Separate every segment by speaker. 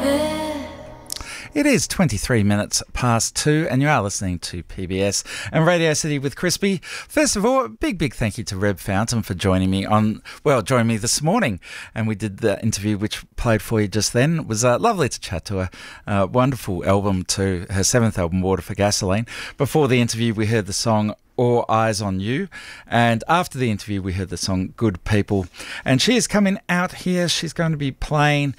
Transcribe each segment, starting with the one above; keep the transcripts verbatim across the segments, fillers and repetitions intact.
Speaker 1: It is twenty-three minutes past two, and you are listening to P B S and Radio City with Crispy. First of all, a big, big thank you to Reb Fountain for joining me on, well, joining me this morning. And we did the interview which played for you just then. It was uh, lovely to chat to her. Uh, wonderful album too, her seventh album, Water for Gasoline. Before the interview, we heard the song All Eyes on You, and after the interview we heard the song Good People, and she is coming out here. She's going to be playing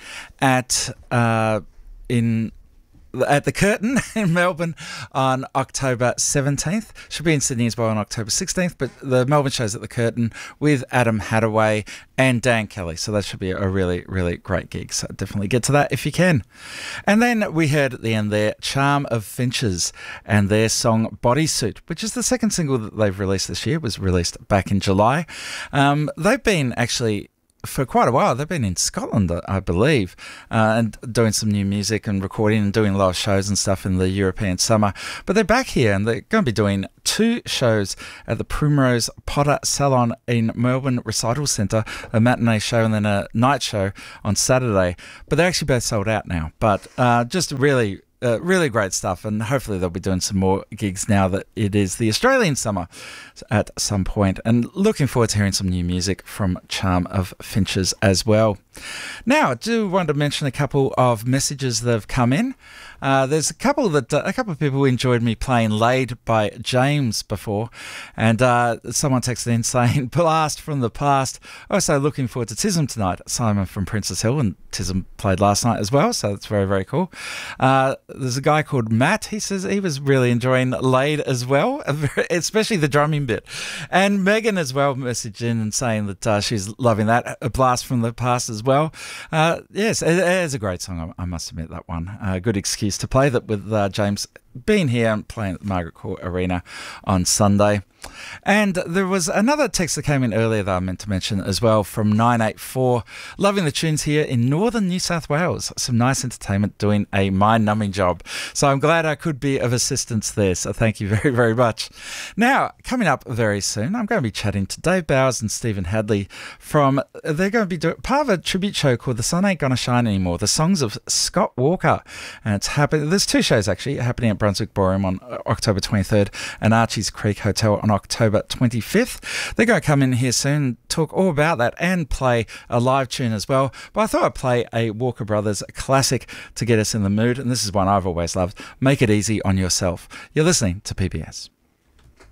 Speaker 1: at uh, in at the Curtin in Melbourne on October seventeenth. She'll be in Sydney as well on October sixteenth, but the Melbourne show's at the Curtin with Adam Hadaway and Dan Kelly, so that should be a really, really great gig, so definitely get to that if you can. And then we heard at the end there Charm of Finches and their song Bodysuit, which is the second single that they've released this year. It was released back in July. Um, they've been actually for quite a while. They've been in Scotland, I believe, uh, and doing some new music and recording and doing live shows and stuff in the European summer. But they're back here and they're going to be doing two shows at the Primrose Potter Salon in Melbourne Recital Centre, a matinee show and then a night show on Saturday. But they're actually both sold out now. But uh, just really... Uh, really great stuff, and hopefully they'll be doing some more gigs now that it is the Australian summer at some point, and looking forward to hearing some new music from Charm of Finches as well. Now, I do want to mention a couple of messages that have come in. Uh, there's a couple that uh, a couple of people enjoyed me playing Laid by James before, and uh, someone texted in saying blast from the past. Also looking forward to Tism tonight. Simon from Princess Hill, and Tism played last night as well, so that's very, very cool. Uh, there's a guy called Matt. He says he was really enjoying Laid as well, especially the drumming bit. And Megan as well messaged in and saying that uh, she's loving that. A blast from the past as well. Uh, yes, it, it is a great song, I, I must admit, that one. A uh, good excuse to play that with uh, James being here and playing at the Margaret Court Arena on Sunday. And there was another text that came in earlier that I meant to mention as well from nine eight four. Loving the tunes here in northern New South Wales. Some nice entertainment, doing a mind-numbing job. So I'm glad I could be of assistance there. So thank you very, very much. Now, coming up very soon, I'm going to be chatting to Dave Bowers and Stephen Hadley from, they're going to be doing part of a tribute show called The Sun Ain't Gonna Shine Anymore, the songs of Scott Walker. And it's happening, there's two shows actually happening at Brunswick Ballroom on October twenty-third and Archie's Creek Hotel on October twenty-fifth. They're going to come in here soon, talk all about that and play a live tune as well. But I thought I'd play a Walker Brothers classic to get us in the mood, and this is one I've always loved, Make It Easy on Yourself. You're listening to P B S.